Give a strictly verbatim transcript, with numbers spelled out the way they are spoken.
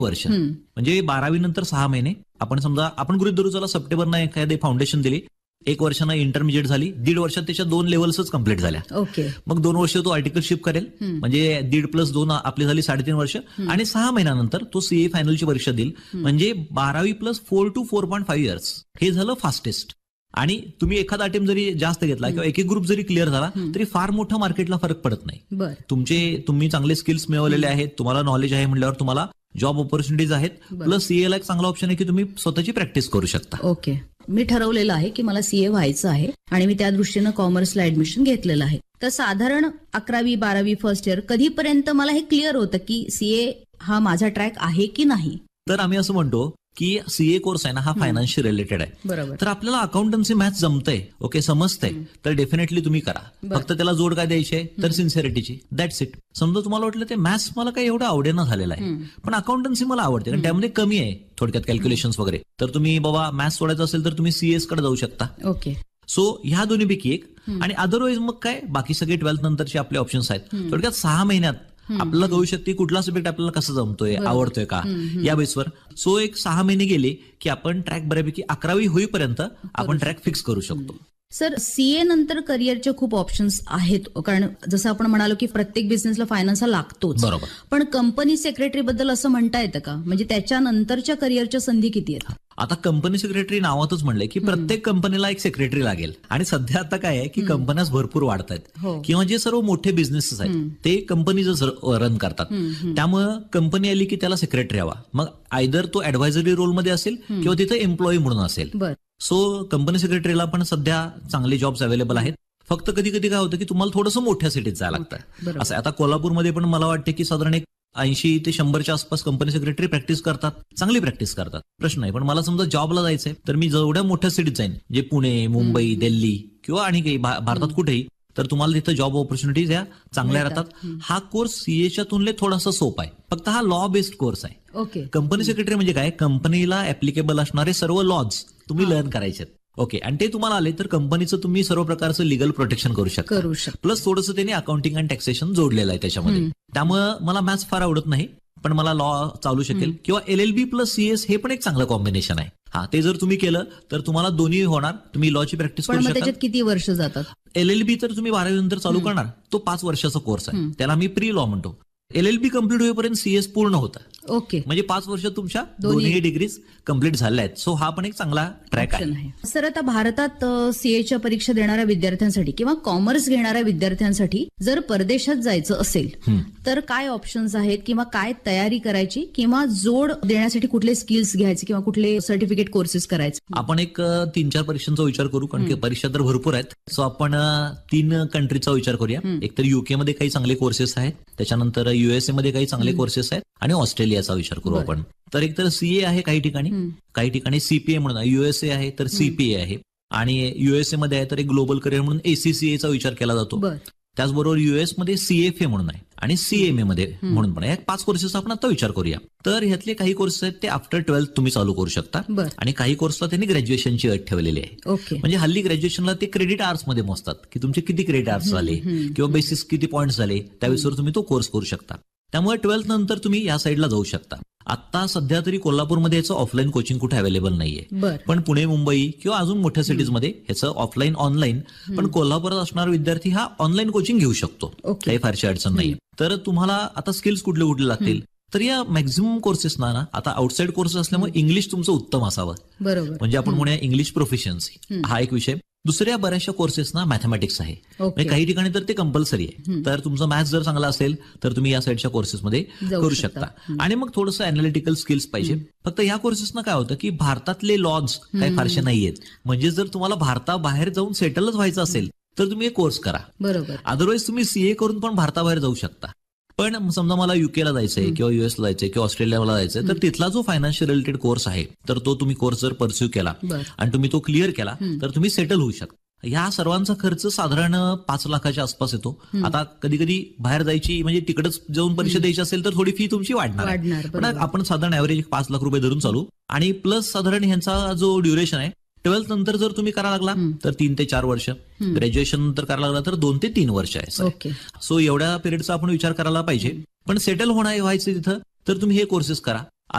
वर्ष म्हणजे बारावी नंतर सहा महिने. आपण समजा आपण गृहीत धरू चला सप्टेंबरनं एखादी फाउंडेशन दिली, एक वर्षानं इंटरमिजिएट झाली, दीड वर्षात त्याच्या दोन लेवल्सच कम्प्लीट झाल्या. ओके. मग दोन वर्ष तो आर्टिकलशिप करेल, म्हणजे दीड प्लस दोन आपली झाली साडेतीन वर्ष, आणि सहा महिन्यानंतर तो सीए फायनलची परीक्षा देईल, म्हणजे बारावी plus four to four point five years. हे झालं फास्टेस्ट. आणि तुम्ही एखादा अटेम्प्ट जरी जास्त घेतला किंवा एक एक ग्रुप जरी क्लिअर झाला तरी फार मोठा मार्केटला फरक पडत नाही. तुमचे तुम्ही चांगले स्किल्स मिळवलेले आहेत, तुम्हाला नॉलेज आहे म्हटल्यावर तुम्हाला जॉब ऑपॉर्च्युनिटीज आहेत, प्लस सीएला एक चांगला ऑप्शन आहे की तुम्ही स्वतःची प्रॅक्टिस करू शकता. ओके. मी ठरवलेलं आहे की मला सीए व्हायचं आहे आणि मी त्या दृष्टीनं कॉमर्सला ऍडमिशन घेतलेलं आहे. तर साधारण अकरावी बारावी फर्स्ट इयर कधीपर्यंत मला हे क्लिअर होतं की सीए हा माझा ट्रॅक आहे की नाही? तर आम्ही असं म्हणतो की सीए कोर्स आहे ना हा फायनान्शियल रिलेटेड आहे. बरोबर. तर आपल्याला अकाउंटन्सी मॅथ्स जमतंय, ओके, समजतंय, तर डेफिनेटली तुम्ही करा. फक्त त्याला जोड काय द्यायची आहे तर सिन्सिअरिटीची, दॅट्स इट. समजा तुम्हाला वाटलं ते मॅथ्स मला काही एवढं आवडेना झालेलं आहे, पण अकाउंटन्सी मला आवडते कारण त्यामध्ये कमी आहे थोडक्यात कॅल्क्युलेशन्स वगैरे, तर तुम्ही बाबा मॅथ्स सोडायचं असेल तर तुम्ही सीएस कडे जाऊ शकता. ओके. सो ह्या दोन्हीपैकी एक. आणि अदरवाईज मग काय बाकी सगळे ट्वेल्थ नंतरचे आपले ऑप्शन्स आहेत. थोडक्यात सहा महिन्यात आपल्याला कळू शकते कुठला सब्जेक्ट आपल्याला कसं जमतोय, आवडतोय का या बेसवर. सो एक सहा महिने गेले की आपण ट्रॅक बऱ्यापैकी अकरावी होईपर्यंत आपण ट्रॅक फिक्स करू शकतो. सर, सीए नंतर करिअरचे खूप ऑप्शन्स आहेत, कारण जसं आपण म्हणालो की प्रत्येक बिझनेसला फायनान्स हा लागतोच. बरोबर. पण कंपनी सेक्रेटरी बद्दल असं म्हणता येतं का? म्हणजे त्याच्यानंतरच्या करिअरच्या संधी किती आहेत? आता कंपनी सेक्रेटरी नावातच म्हणलंय की प्रत्येक कंपनीला एक सेक्रेटरी लागेल. आणि सध्या आता काय आहे की कंपन्याच भरपूर वाढत आहेत किंवा जे सर्व मोठे बिझनेसेस आहेत ते कंपनीज रन करतात, त्यामुळं कंपनी आली की त्याला सेक्रेटरी हवा. मग आयदर तो ऍडव्हायझरी रोलमध्ये असेल किंवा तिथे एम्प्लॉई म्हणून असेल. सो कंपनी सेक्रेटरीला पण सध्या चांगले जॉब्स अवेलेबल आहेत. फक्त कधी कधी काय होतं की तुम्हाला थोडंसं मोठ्या सिटीत जायला लागतं. असं आता कोल्हापूरमध्ये पण मला वाटतं की साधारण एक ऐंशी ते शंभरच्या आसपास कंपनी सेक्रेटरी प्रॅक्टिस करतात, चांगली प्रॅक्टिस करतात, प्रश्न नाही. पण मला समजा जॉबला जायचंय तर मी जेवढ्या मोठ्या सिटीत जाईन, जे पुणे, मुंबई, दिल्ली किंवा आणि काही भारतात कुठेही, तर तुम्हाला तिथं जॉब ऑपॉर्च्युनिटीज या चांगल्या राहतात. हा कोर्स सीएच्या तुलनेत थोडासा सोपा आहे, फक्त हा लॉ बेस्ड कोर्स आहे. ओके. कंपनी सेक्रेटरी म्हणजे काय, कंपनीला ऍप्लिकेबल असणारे सर्व लॉज तुम्ही लर्न करायचे. ओके. आणि ते तुम्हाला आले तर कंपनीचं तुम्ही सर्व प्रकारचं लिगल प्रोटेक्शन करू शकता. प्लस थोडंसं त्यांनी अकाउंटिंग अँड टॅक्सेशन जोडलेलं आहे त्याच्यामध्ये. त्यामुळे मला मॅथ्स फार आवडत नाही, पण मला लॉ चालू शकेल. किंवा एलएलबी प्लस सीएस हे पण एक चांगलं कॉम्बिनेशन आहे. हा, ते जर तुम्ही केलं तर तुम्हाला दोन्ही होणार, तुम्ही लॉची प्रॅक्टिस करू शकता. त्याच्यात किती वर्ष जातात? एलएलबी तर तुम्ही बारावी नंतर चालू करणार, तो पाच वर्षाचा कोर्स आहे, त्याला मी प्री लॉ म्हणतो. एलएलबी कम्प्लीट होईपर्यंत सीएस पूर्ण होतं. ओके. म्हणजे पाच वर्ष तुमच्या दोन्ही डिग्रीज कम्प्लीट झाल्या आहेत. सो हा पण एक चांगला ट्रॅक आहे. सर, आता भारतात सीएच्या परीक्षा देणाऱ्या विद्यार्थ्यांसाठी किंवा कॉमर्स घेणाऱ्या विद्यार्थ्यांसाठी जर परदेशात जायचं असेल तर काय ऑप्शन्स आहेत, किंवा काय तयारी करायची, किंवा जोड देण्यासाठी कुठले स्किल्स घ्यायचे किंवा कुठले सर्टिफिकेट कोर्सेस करायचे? आपण एक तीन चार परीक्षांचा विचार करू, कारण की परीक्षा तर भरपूर आहेत. सो आपण तीन कंट्रीचा विचार करूया. एक तर युके मध्ये काही चांगले कोर्सेस आहेत, त्याच्यानंतर युएसए मध्ये काही चांगले कोर्सेस आहेत, आणि ऑस्ट्रेलियाचा विचार करू आपण. तर एक तर सीए आहे काही ठिकाणी, काही ठिकाणी सीपीए म्हणून, युएसए आहे तर सीपीए आहे, आणि युएसए मध्ये आहे तर एक ग्लोबल करिअर म्हणून एसीसीएचा विचार केला जातो. त्याचबरोबर युएस मध्ये सीएफए म्हणून आहे आणि सीएमए मध्ये म्हणून पण आहे. पाच कोर्सेस आपण आता विचार करूया. तर ह्यातले काही कोर्सेस आहेत ते आफ्टर ट्वेल्थ तुम्ही चालू करू शकता, आणि काही कोर्सला त्यांनी ग्रॅज्युएशनची अट ठेवलेली आहे. म्हणजे हल्ली ग्रॅज्युएशनला ते क्रेडिट आवर्स मध्ये मोजतात की तुमचे किती क्रेडिट आवर्स झाले किंवा बेसिस किती पॉईंट झाले, त्यावेळेसवर तुम्ही तो कोर्स करू शकता. त्यामुळे ट्वेल्थ नंतर तुम्ही या साईडला जाऊ शकता. आता सध्या तरी कोल्हापूरमध्ये याचं ऑफलाईन कोचिंग कुठे अवेलेबल नाहीये, पण पुणे, मुंबई किंवा अजून मोठ्या सिटीजमध्ये ह्याचं ऑफलाईन ऑनलाईन, पण कोल्हापुरात असणारा विद्यार्थी हा ऑनलाईन कोचिंग घेऊ शकतो, काही फारशी अडचण नाही. तर तुम्हाला आता स्किल्स कुठले कुठले लागतील, तर या मॅक्झिमम कोर्सेसना ना आता आउटसाइड कोर्सेस असल्यामुळे इंग्लिश तुमचं उत्तम असावं. बरोबर. म्हणजे आपण म्हणूया इंग्लिश प्रोफिशियन्सी हा एक विषय. दुसऱ्या बऱ्याचशा कोर्सेसना मॅथमॅटिक्स आहे, म्हणजे काही ठिकाणी तर ते कंपल्सरी आहे. तर तुमचं मॅथ्स जर चांगला असेल तर तुम्ही या साईडच्या कोर्सेसमध्ये करू शकता. आणि मग थोडंसं अॅनालिटिकल स्किल्स पाहिजे. फक्त या कोर्सेसना काय होतं की भारतातले लॉज काही फारसे नाहीयेत. म्हणजे जर तुम्हाला भारताबाहेर जाऊन सेटलच व्हायचं असेल तर तुम्ही एक कोर्स करा. बरोबर. अदरवाईज तुम्ही सीए करून पण भारताबाहेर जाऊ शकता. पण समजा मला युकेला जायचंय किंवा युएसला जायचंय किंवा ऑस्ट्रेलियाला जायचंय, तर तिथला जो फायनान्शियल रिलेटेड कोर्स आहे तर तो तुम्ही कोर्स जर परस्यू केला आणि तुम्ही तो क्लिअर केला तर तुम्ही सेटल होऊ शकता. ह्या सर्वांचा खर्च साधारण पाच लाखाच्या आसपास येतो. आता कधी कधी बाहेर जायची म्हणजे तिकडच जाऊन परीक्षा द्यायची असेल तर थोडी फी तुमची वाढणार, पण आपण साधारण ऍव्हरेज पाच लाख रुपये धरून चालू. आणि प्लस साधारण ह्यांचा जो ड्युरेशन आहे, ट्वेल्थ नंतर जर तुम्ही करायला लागला तर तीन ते चार वर्ष, ग्रॅज्युएशन नंतर करायला लागला तर दोन ते तीन वर्ष आहे. सो एवढ्या पिरियडचा आपण विचार करायला पाहिजे. पण सेटल होणार व्हायचं तिथं तर तुम्ही हे कोर्सेस करा.